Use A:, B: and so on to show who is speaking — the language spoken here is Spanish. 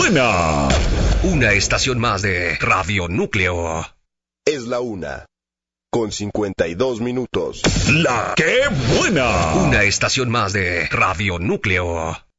A: buena!
B: Una estación más de Radio Núcleo.
C: Es la 1:52.
A: ¡La qué buena!
B: Una estación más de Radio Núcleo.